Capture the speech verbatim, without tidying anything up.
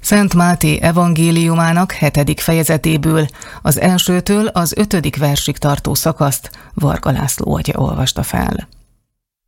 Szent Máté evangéliumának hetedik fejezetéből, az elsőtől az ötödik versig tartó szakaszt Varga László atya olvasta fel.